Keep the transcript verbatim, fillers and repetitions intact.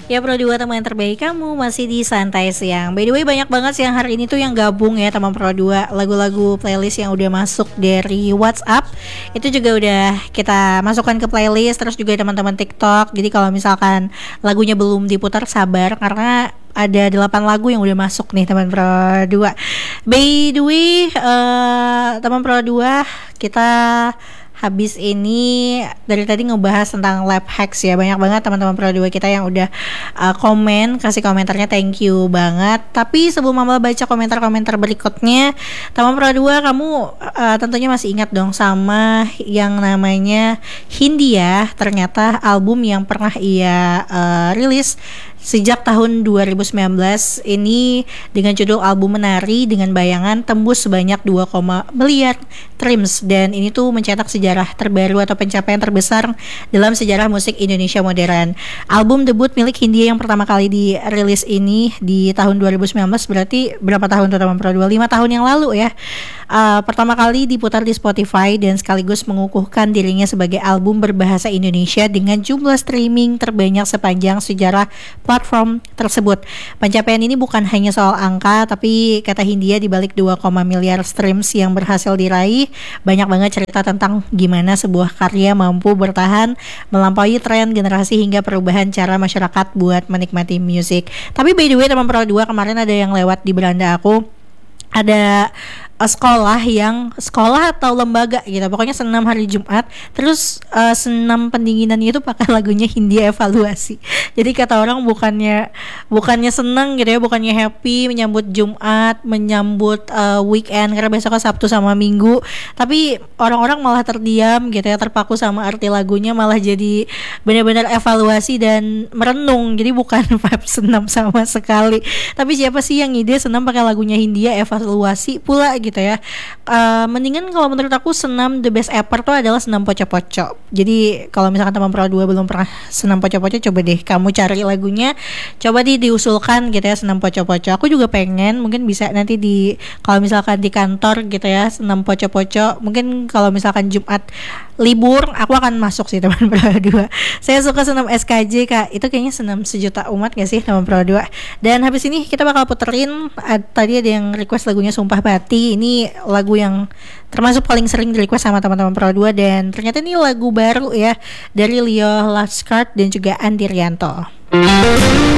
Ya Pro dua teman terbaik kamu masih di Santai Siang. By the way banyak banget siang hari ini tuh yang gabung ya teman Pro dua. Lagu-lagu playlist yang udah masuk dari WhatsApp itu juga udah kita masukkan ke playlist. Terus juga teman-teman TikTok. Jadi kalau misalkan lagunya belum diputar sabar karena ada delapan lagu yang udah masuk nih teman Pro dua. By the way uh, teman Pro dua, kita habis ini dari tadi ngebahas tentang lab hacks ya. Banyak banget teman-teman Pro dua kita yang udah uh, komen, kasih komentarnya, thank you banget. Tapi sebelum Mama baca komentar-komentar berikutnya, teman Pro dua kamu uh, tentunya masih ingat dong sama yang namanya Hindia. Ternyata album yang pernah ia uh, rilis sejak tahun dua ribu sembilan belas ini dengan judul album Menari dengan Bayangan tembus sebanyak dua koma miliar streams, dan ini tuh mencetak sejarah terbaru atau pencapaian terbesar dalam sejarah musik Indonesia modern. Album debut milik Hindia yang pertama kali dirilis ini di tahun dua ribu sembilan belas, berarti berapa tahun tuh teman Pro dua? lima tahun yang lalu ya. Uh, pertama kali diputar di Spotify dan sekaligus mengukuhkan dirinya sebagai album berbahasa Indonesia dengan jumlah streaming terbanyak sepanjang sejarah platform tersebut. Pencapaian ini bukan hanya soal angka, tapi kata Hindia di balik dua koma miliar streams yang berhasil diraih, banyak banget cerita tentang gimana sebuah karya mampu bertahan melampaui tren generasi hingga perubahan cara masyarakat buat menikmati musik. Tapi by the way teman Pro dua, kemarin ada yang lewat di beranda aku, ada uh, sekolah yang sekolah atau lembaga gitu, pokoknya senam hari Jumat, terus uh, senam pendinginannya itu pakai lagunya Hindia Evaluasi. Jadi kata orang bukannya bukannya seneng gitu ya, bukannya happy menyambut Jumat, menyambut uh, weekend karena besoknya Sabtu sama Minggu, tapi orang-orang malah terdiam gitu ya, terpaku sama arti lagunya, malah jadi benar-benar evaluasi dan merenung. Jadi bukan vibe senam sama sekali. Tapi siapa sih yang ide senam pakai lagunya Hindia Evaluasi pula gitu ya. Uh, mendingan kalau menurut aku senam the best ever tuh adalah senam poco-poco. Jadi kalau misalkan teman Pro dua belum pernah senam poco-poco, coba deh kamu cari lagunya, coba di diusulkan gitu ya senam poco-poco. Aku juga pengen, mungkin bisa nanti di kalau misalkan di kantor gitu ya senam poco-poco. Mungkin kalau misalkan Jumat libur aku akan masuk sih teman Pro dua. Saya suka senam S K J Kak. Itu kayaknya senam sejuta umat gak sih teman Pro dua. Dan habis ini kita bakal puterin uh, tadi ada yang request lagunya Sumpah Bati. Ini lagu yang termasuk paling sering di request sama teman-teman Pro dua, dan ternyata ini lagu baru ya dari Leo Laskart dan juga Andi Rianto.